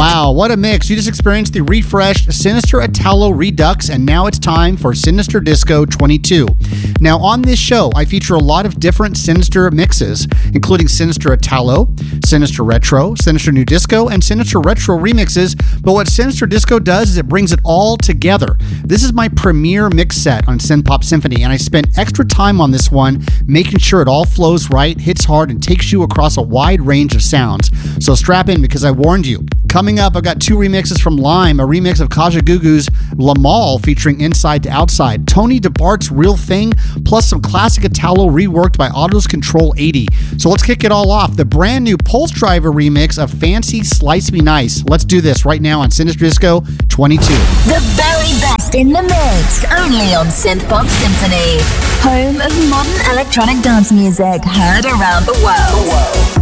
Wow, what a mix. You just experienced the refreshed Sinister Italo Redux, and now it's time for Sinister Disco 22. Now, on this show, I feature a lot of different Sinister mixes, including Sinister Italo, Sinister Retro, Sinister New Disco, and Sinister Retro remixes. But what Sinister Disco does is it brings it all together. This is my premiere mix set on Synthpop Symphony, and I spent extra time on this one, making sure it all flows right, hits hard, and takes you across a wide range of sounds. So strap in, because I warned you. Coming up, I've got two remixes from Lime, a remix of Kajagoogoo's Lamal featuring Inside to Outside, Tony DeBart's Real Thing, plus some classic Italo reworked by Autos Control 80. So let's kick it all off. The brand new Pulse Driver remix of Fancy Slice Me Nice. Let's do this right now on Sinister Disco 22. The very best in the mix, only on Synthpop Symphony, home of modern electronic dance music heard around the world.